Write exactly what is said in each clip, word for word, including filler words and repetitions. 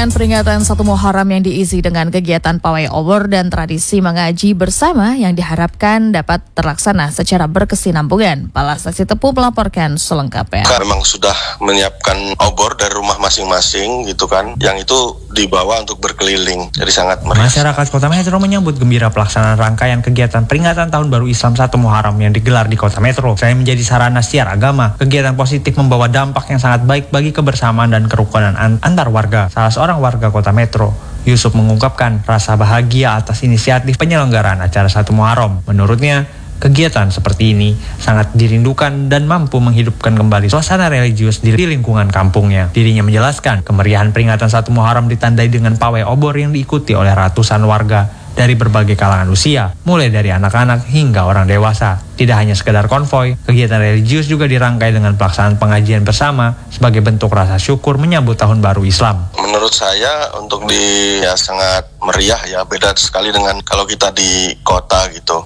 Rangkaian peringatan satu Muharram yang diisi dengan kegiatan pawai obor dan tradisi mengaji bersama yang diharapkan dapat terlaksana secara berkesinambungan. Palastasi Tepu melaporkan selengkapnya. Memang sudah menyiapkan obor dari rumah masing-masing gitu kan, yang itu dibawa untuk berkeliling, jadi sangat meriah. Masyarakat Kota Metro menyambut gembira pelaksanaan rangkaian kegiatan peringatan Tahun Baru Islam satu Muharram yang digelar di Kota Metro. Selain menjadi sarana siar agama, kegiatan positif membawa dampak yang sangat baik bagi kebersamaan dan kerukunan antar warga. Salah seorang warga Kota Metro, Yusuf, mengungkapkan rasa bahagia atas inisiatif penyelenggaraan acara satu Muharram. Menurutnya, kegiatan seperti ini sangat dirindukan dan mampu menghidupkan kembali suasana religius di lingkungan kampungnya. Dirinya menjelaskan, kemeriahan peringatan satu Muharram ditandai dengan pawai obor yang diikuti oleh ratusan warga dari berbagai kalangan usia, mulai dari anak-anak hingga orang dewasa. Tidak hanya sekedar konvoi, kegiatan religius juga dirangkai dengan pelaksanaan pengajian bersama sebagai bentuk rasa syukur menyambut Tahun Baru Islam. Menurut saya untuk di ya sangat meriah ya, beda sekali dengan kalau kita di kota gitu.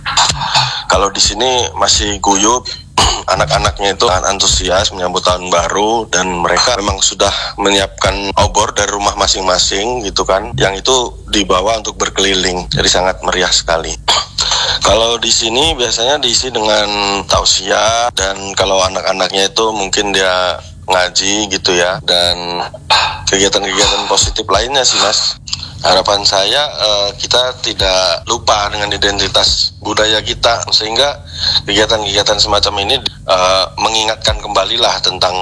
Kalau di sini masih guyup, anak-anaknya itu antusias menyambut tahun baru dan mereka memang sudah menyiapkan obor dari rumah masing-masing gitu kan, yang itu dibawa untuk berkeliling, jadi sangat meriah sekali. Kalau di sini biasanya diisi dengan tausiah dan kalau anak-anaknya itu mungkin dia ngaji gitu ya, dan kegiatan-kegiatan positif lainnya sih Mas. Harapan saya uh, kita tidak lupa dengan identitas budaya kita, sehingga kegiatan-kegiatan semacam ini uh, mengingatkan kembalilah tentang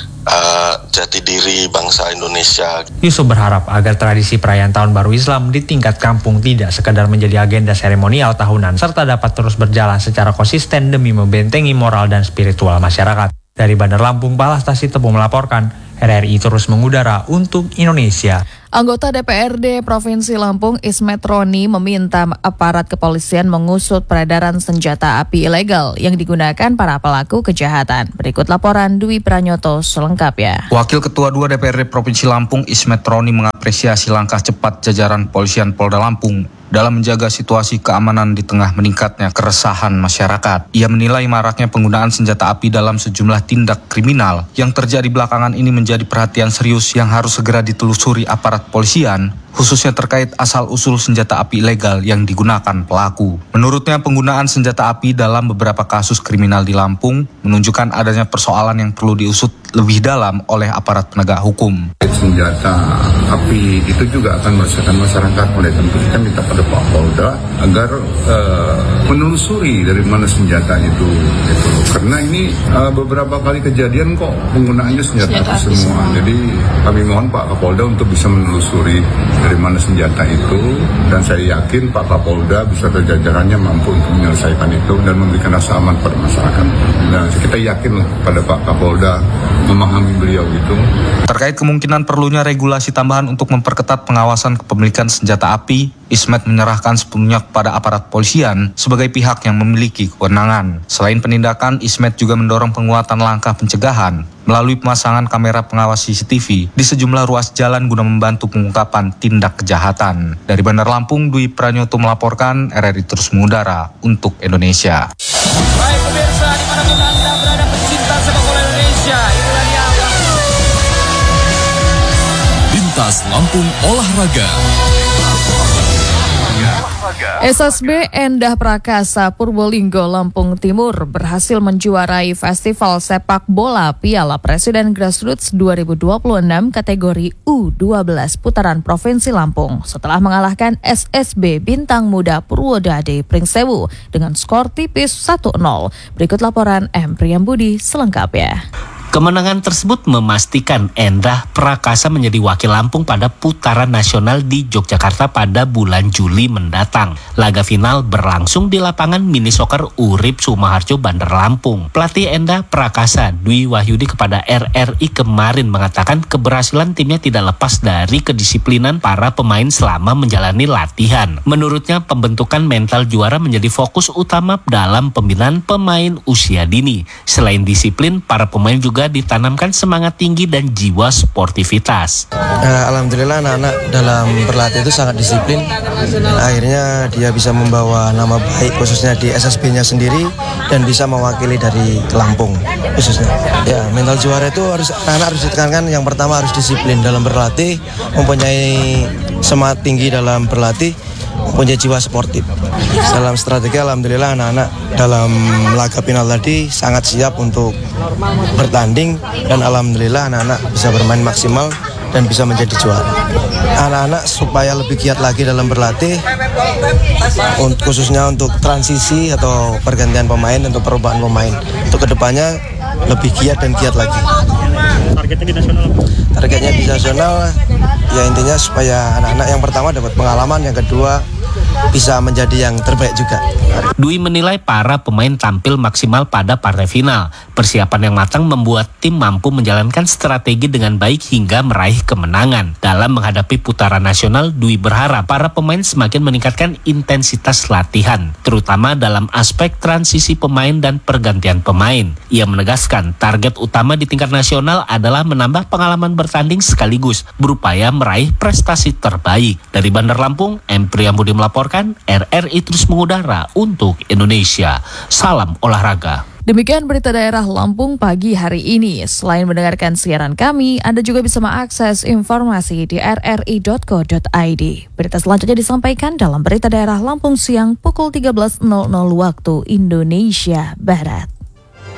uh, jati diri bangsa Indonesia. Yusuf berharap agar tradisi perayaan Tahun Baru Islam di tingkat kampung tidak sekadar menjadi agenda seremonial tahunan, serta dapat terus berjalan secara konsisten demi membentengi moral dan spiritual masyarakat. Dari Bandar Lampung, Palastasi Tepu melaporkan, R R I terus mengudara untuk Indonesia. Anggota D P R D Provinsi Lampung Ismet Roni meminta aparat kepolisian mengusut peredaran senjata api ilegal yang digunakan para pelaku kejahatan. Berikut laporan Dwi Pranyoto selengkapnya. Wakil Ketua dua D P R D Provinsi Lampung Ismet Roni mengapresiasi langkah cepat jajaran Polisian Polda Lampung dalam menjaga situasi keamanan di tengah meningkatnya keresahan masyarakat. Ia menilai maraknya penggunaan senjata api dalam sejumlah tindak kriminal yang terjadi belakangan ini menjadi perhatian serius yang harus segera ditelusuri aparat polisian, khususnya terkait asal-usul senjata api ilegal yang digunakan pelaku. Menurutnya, penggunaan senjata api dalam beberapa kasus kriminal di Lampung menunjukkan adanya persoalan yang perlu diusut lebih dalam oleh aparat penegak hukum. Senjata api itu juga akan meresahkan masyarakat, oleh tentu kita minta pada Pak Polda agar uh, menelusuri dari mana senjata itu. Gitu. Karena ini uh, beberapa kali kejadian kok penggunaannya senjata, senjata api semua. Jadi kami mohon Pak Kapolda untuk bisa menelusuri dari mana senjata itu, dan saya yakin Pak Kapolda beserta jajarannya mampu untuk menyelesaikan itu dan memberikan rasa aman pada masyarakat. Dan kita yakinlah pada Pak Kapolda memahami beliau itu. Terkait kemungkinan perlunya regulasi tambahan untuk memperketat pengawasan kepemilikan senjata api, Ismet menyerahkan sepenuhnya kepada aparat polisian sebagai pihak yang memiliki kewenangan. Selain penindakan, Ismet juga mendorong penguatan langkah pencegahan melalui pemasangan kamera pengawas C C T V di sejumlah ruas jalan guna membantu pengungkapan tindak kejahatan. Dari Bandar Lampung, Dwi Pranyoto melaporkan, R R I terus mengudara untuk Indonesia. Baik pemirsa, dimanapun Anda berada pecinta sepak bola Indonesia, inilah dia Lintas Lampung Olahraga. S S B Endah Prakasa Purbolinggo Lampung Timur berhasil menjuarai Festival Sepak Bola Piala Presiden Grassroots dua ribu dua puluh enam kategori U dua belas putaran Provinsi Lampung setelah mengalahkan S S B Bintang Muda Purwodadi Pringsewu dengan skor tipis satu nol. Berikut laporan M. Priyambudi selengkapnya. Kemenangan tersebut memastikan Endah Prakasa menjadi wakil Lampung pada putaran nasional di Yogyakarta pada bulan Juli mendatang. Laga final berlangsung di lapangan mini soccer Urip Sumaharjo, Bandar Lampung. Pelatih Endah Prakasa, Dwi Wahyudi, kepada R R I kemarin mengatakan keberhasilan timnya tidak lepas dari kedisiplinan para pemain selama menjalani latihan. Menurutnya, pembentukan mental juara menjadi fokus utama dalam pembinaan pemain usia dini. Selain disiplin, para pemain juga juga ditanamkan semangat tinggi dan jiwa sportivitas. Uh, Alhamdulillah anak-anak dalam berlatih itu sangat disiplin. Akhirnya dia bisa membawa nama baik khususnya di S S B-nya sendiri dan bisa mewakili dari Lampung khususnya. Ya, mental juara itu harus anak-anak harus ditekankan. Yang pertama harus disiplin dalam berlatih, mempunyai semangat tinggi dalam berlatih, mempunyai jiwa sportif. Dalam strategi alhamdulillah anak-anak dalam laga final tadi sangat siap untuk bertanding dan alhamdulillah anak-anak bisa bermain maksimal dan bisa menjadi juara. Anak-anak supaya lebih giat lagi dalam berlatih, khususnya untuk transisi atau pergantian pemain, untuk perubahan pemain. Untuk kedepannya lebih giat dan giat lagi. Targetnya di nasional? Targetnya di nasional ya intinya supaya anak-anak yang pertama dapat pengalaman, yang kedua bisa menjadi yang terbaik juga. Dwi menilai para pemain tampil maksimal pada partai final. Persiapan yang matang membuat tim mampu menjalankan strategi dengan baik hingga meraih kemenangan. Dalam menghadapi putaran nasional, Dwi berharap para pemain semakin meningkatkan intensitas latihan, terutama dalam aspek transisi pemain dan pergantian pemain. Ia menegaskan target utama di tingkat nasional adalah menambah pengalaman bertanding sekaligus berupaya meraih prestasi terbaik. Dari Bandar Lampung, M. Priyambudi melaporkan, R R I terus mengudara untuk Indonesia. Salam olahraga. Demikian berita daerah Lampung pagi hari ini. Selain mendengarkan siaran kami, Anda juga bisa mengakses informasi di r r i dot co dot i d. Berita selanjutnya disampaikan dalam berita daerah Lampung siang pukul tiga belas waktu Indonesia Barat.